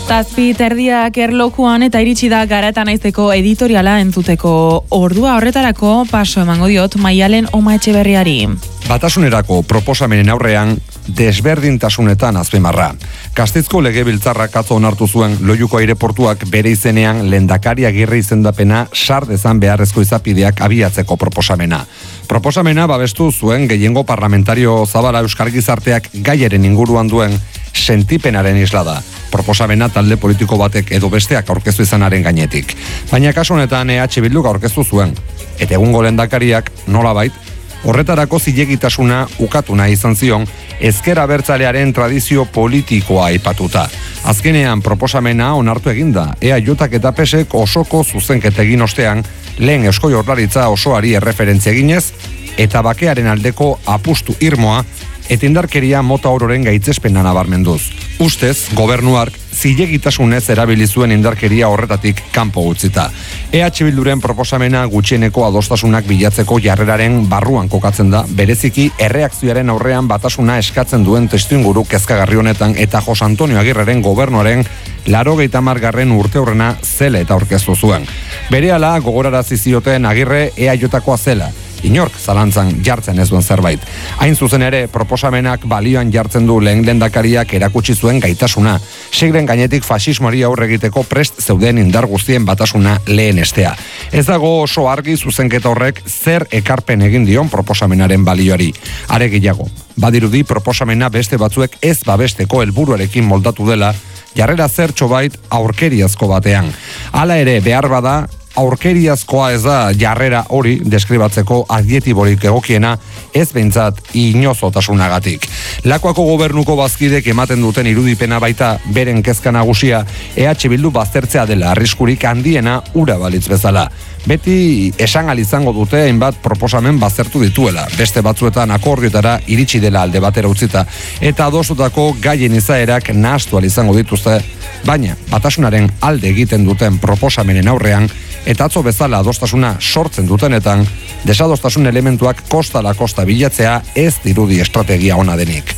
7:30 erlojuan eta iritsi da Gara eta Naizeko editoriala entzuteko ordua. Horretarako paso emango diot Maialen Oma Etxeberriari. Batasunerako proposamenen aurrean desberdintasunetan azpimarra. Gasteizko Legebiltzarrak atzo onartu zuen Loiuko aireportuak bere izenean Lehendakari Agirre izendapena sar dezan beharrezko izapideak abiatzeko proposamena. Proposamena babestu zuen gehiengo parlamentario zabala euskal gizarteak gaiaren inguruan duen sentipenaren isla da. Proposamena talde politiko batek edo besteak aurkeztu izanaren gainetik. Baina kasu honetan EH Bilduk aurkeztu zuen. Eta egungo lehendakariak nolabait horretarako zilegitasuna ukatu nahi izan zion ezker abertzalearen tradizio politikoa aipatuta. Azkenean proposamena onartu eginda, EAJak eta PSek osoko zuzenketa egin ostean, lehen Eusko Jaurlaritza osoari erreferentzia eginez, eta bakearen aldeko apustu irmoa, eta indarkeria mota ororen gaitzespena nabarmenduz. Ustez, gobernuak zilegitasunez erabili zuen indarkeria horretatik kanpo utzita. EH Bilduren proposamena gutxieneko adostasunak bilatzeko jarreraren barruan kokatzen da, bereziki erreakzioaren aurrean batasuna eskatzen duen testuinguru kezkagarri honetan eta Jose Antonio Agirreren gobernuaren 80. urteurrena zela eta aurkeztu zuen. Berehala gogorarazi zioten Agirre EAJkoa zela. Inork zalantzan jartzen ez duen zerbait. Hain zuzen ere, proposamenak balioan jartzen du lehen lehendakariak erakutsi zuen gaitasuna. Segren gainetik fasismoari aurre egiteko prest zeuden indar guztien batasuna lehen estea. Ez dago oso argi zuzenketa horrek zer ekarpen egin dion proposamenaren balioari. Are gehiago, badirudi proposamena beste batzuek ez babesteko helburuarekin moldatu dela, jarrera zertxo bait aurkeriazko batean. Hala ere, behar bada, aurkeriazkoa ez da jarrera hori deskribatzeko adjetiborik egokiena, ez behintzat inozotasunagatik. Lakuako gobernuko bazkidek ematen duten irudipena baita beren kezka nagusia EH Bildu baztertzea dela arriskurik handiena ura balitz bezala. Beti esan izango dute hainbat proposamen baztertu dituela, beste batzuetan akordioetara iritsi dela alde batera utzita, eta adostutako gaien izaerak nahastu izango dituzte, baina batasunaren alde egiten duten proposamenen aurrean, eta atzo bezala adostasuna sortzen dutenetan, desadostasun elementuak kosta la kosta bilatzea ez dirudi estrategia ona denik.